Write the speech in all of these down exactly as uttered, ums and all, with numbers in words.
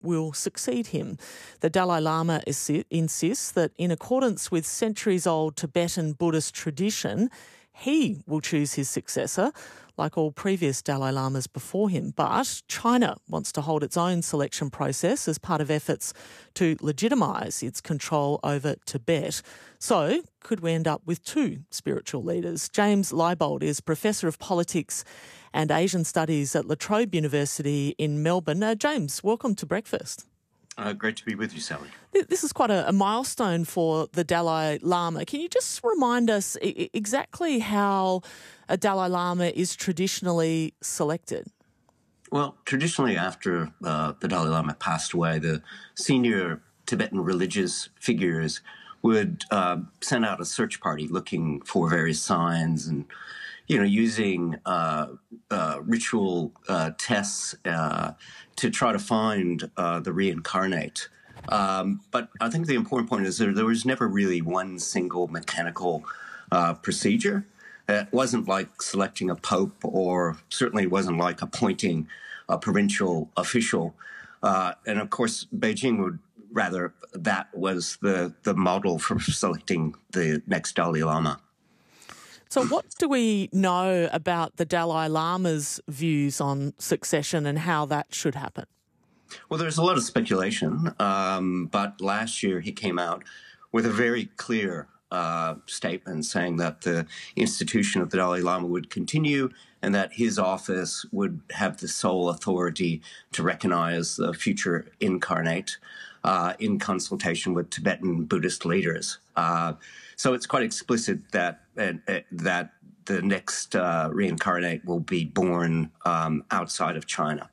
will succeed him. The Dalai Lama is- insists that in accordance with centuries-old Tibetan Buddhist tradition, he will choose his successor, like all previous Dalai Lamas before him. But China wants to hold its own selection process as part of efforts to legitimise its control over Tibet. So, could we end up with two spiritual leaders? James Leibold is Professor of Politics and Asian Studies at La Trobe University in Melbourne. Uh, James, welcome to Breakfast. Uh, great to be with you, Sally. This is quite a, a milestone for the Dalai Lama. Can you just remind us I- exactly how a Dalai Lama is traditionally selected? Well, traditionally after uh, the Dalai Lama passed away, the senior Tibetan religious figures would uh, send out a search party looking for various signs and, you know, using uh, uh, ritual uh, tests uh, to try to find uh, the reincarnate. Um, but I think the important point is there, there was never really one single mechanical uh, procedure. It wasn't like selecting a pope, or certainly wasn't like appointing a provincial official. Uh, and of course, Beijing would rather that was the, the model for selecting the next Dalai Lama. So what do we know about the Dalai Lama's views on succession and how that should happen? Well, there's a lot of speculation, um, but last year he came out with a very clear uh, statement saying that the institution of the Dalai Lama would continue and that his office would have the sole authority to recognize the future incarnate uh, in consultation with Tibetan Buddhist leaders. Uh, so it's quite explicit that uh, that the next uh, reincarnate will be born um, outside of China.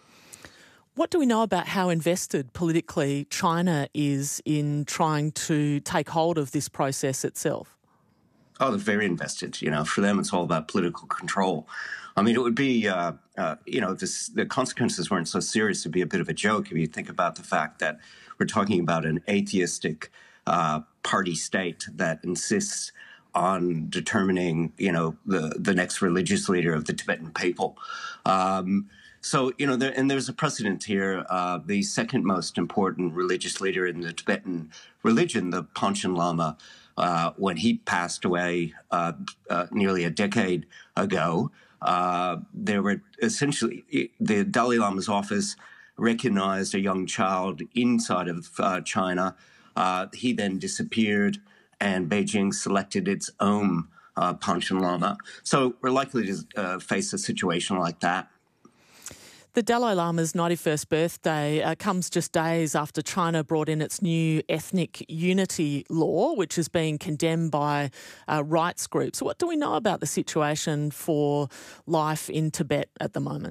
What do we know about how invested politically China is in trying to take hold of this process itself? Oh, they're very invested. You know, for them, it's all about political control. I mean, it would be, uh, uh, you know, this, the consequences weren't so serious. It'd be a bit of a joke if you think about the fact that we're talking about an atheistic uh, party state that insists on determining, you know, the, the next religious leader of the Tibetan people. Um, So, you know, there, and there's a precedent here. Uh, the second most important religious leader in the Tibetan religion, the Panchen Lama, uh, when he passed away uh, uh, nearly a decade ago, uh, there were essentially the Dalai Lama's office recognized a young child inside of uh, China. Uh, he then disappeared, and Beijing selected its own uh, Panchen Lama. So we're likely to uh, face a situation like that. The Dalai Lama's ninety-first birthday uh, comes just days after China brought in its new ethnic unity law, which is being condemned by uh, rights groups. What do we know about the situation for life in Tibet at the moment?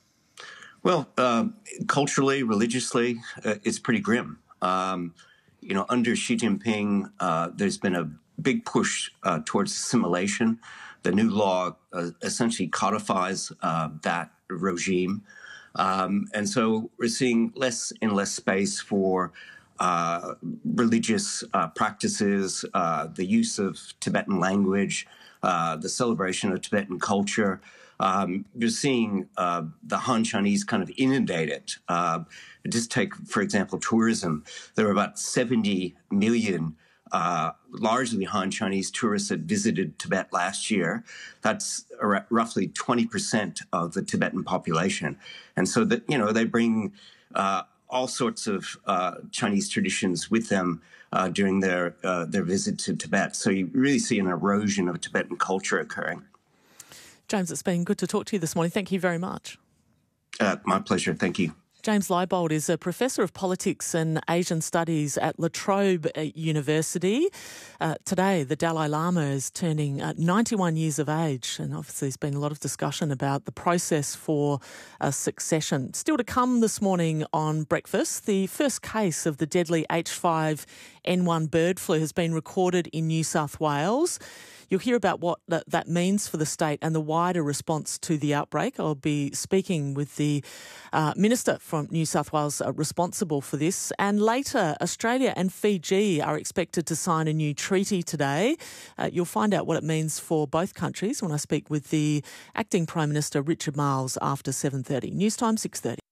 Well, uh, culturally, religiously, uh, it's pretty grim. Um, you know, under Xi Jinping, uh, there's been a big push uh, towards assimilation. The new law uh, essentially codifies uh, that regime. Um, and so we're seeing less and less space for uh, religious uh, practices, uh, the use of Tibetan language, uh, the celebration of Tibetan culture. Um, you're seeing uh, the Han Chinese kind of inundated. Uh, just take, for example, tourism. There were about seventy million Uh, largely Han Chinese tourists that visited Tibet last year. That's r- roughly twenty percent of the Tibetan population. And so that, you know, they bring uh, all sorts of uh, Chinese traditions with them uh, during their, uh, their visit to Tibet. So you really see an erosion of Tibetan culture occurring. James, it's been good to talk to you this morning. Thank you very much. Uh, my pleasure. Thank you. James Leibold is a Professor of Politics and Asian Studies at La Trobe University. Uh, today, the Dalai Lama is turning uh, ninety-one years of age, and obviously there's been a lot of discussion about the process for uh, succession. Still to come this morning on Breakfast, the first case of the deadly H five N one bird flu has been recorded in New South Wales. You'll hear about what that, that means for the state and the wider response to the outbreak. I'll be speaking with the uh, Minister from New South Wales uh, responsible for this. And later, Australia and Fiji are expected to sign a new treaty today. Uh, you'll find out what it means for both countries when I speak with the Acting Prime Minister Richard Marles after seven thirty. News time, six thirty.